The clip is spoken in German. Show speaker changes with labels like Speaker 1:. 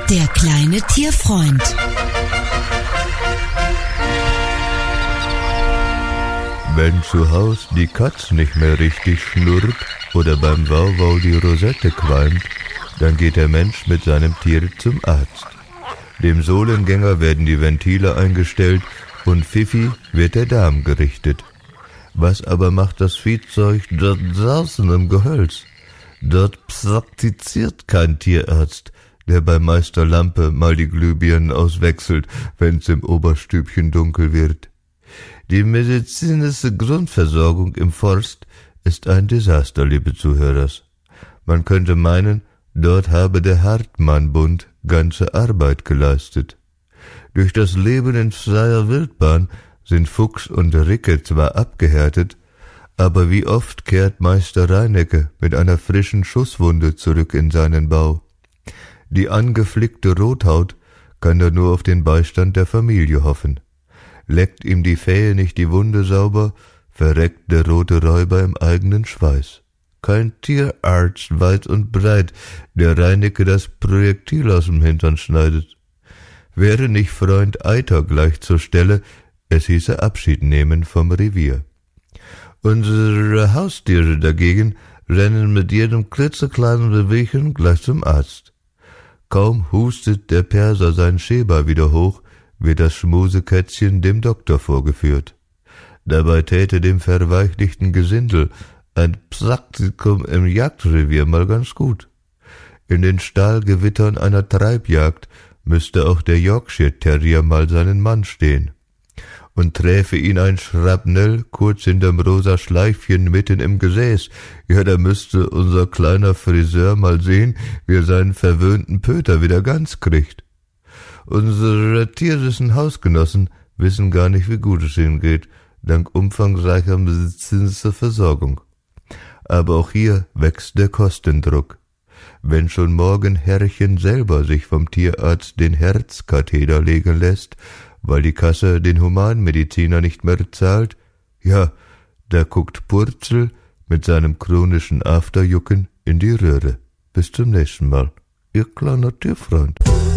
Speaker 1: Der kleine Tierfreund.
Speaker 2: Wenn zu Haus die Katz nicht mehr richtig schnurrt oder beim Wauwau die Rosette qualmt, dann geht der Mensch mit seinem Tier zum Arzt. Dem Sohlengänger werden die Ventile eingestellt und Fifi wird der Darm gerichtet. Was aber macht das Viehzeug dort draußen im Gehölz? Dort praktiziert kein Tierarzt, der bei Meister Lampe mal die Glühbirnen auswechselt, wenn's im Oberstübchen dunkel wird. Die medizinische Grundversorgung im Forst ist ein Desaster, liebe Zuhörers. Man könnte meinen, dort habe der Hartmann-Bund ganze Arbeit geleistet. Durch das Leben in freier Wildbahn sind Fuchs und Ricke zwar abgehärtet, aber wie oft kehrt Meister Reinecke mit einer frischen Schusswunde zurück in seinen Bau. Die angeflickte Rothaut kann er nur auf den Beistand der Familie hoffen. Leckt ihm die Fähe nicht die Wunde sauber, verreckt der rote Räuber im eigenen Schweiß. Kein Tierarzt weit und breit, der Reinecke das Projektil aus dem Hintern schneidet. Wäre nicht Freund Eiter gleich zur Stelle, es hieße Abschied nehmen vom Revier. Unsere Haustiere dagegen rennen mit jedem klitzekleinen Bewegchen gleich zum Arzt. Kaum hustet der Perser sein Schäber wieder hoch, wird das Schmusekätzchen dem Doktor vorgeführt. Dabei täte dem verweichlichten Gesindel ein Praktikum im Jagdrevier mal ganz gut. In den Stahlgewittern einer Treibjagd müsste auch der Yorkshire Terrier mal seinen Mann stehen. Und träfe ihn ein Schrapnell kurz hinterm rosa Schleifchen mitten im Gesäß, ja, da müsste unser kleiner Friseur mal sehen, wie er seinen verwöhnten Pöter wieder ganz kriegt. Unsere tierischen Hausgenossen wissen gar nicht, wie gut es ihnen geht, dank umfangreicher medizinischer Versorgung. Aber auch hier wächst der Kostendruck. Wenn schon morgen Herrchen selber sich vom Tierarzt den Herzkatheter legen lässt, weil die Kasse den Humanmediziner nicht mehr zahlt, ja, da guckt Purzel mit seinem chronischen Afterjucken in die Röhre. Bis zum nächsten Mal. Ihr kleiner Tierfreund.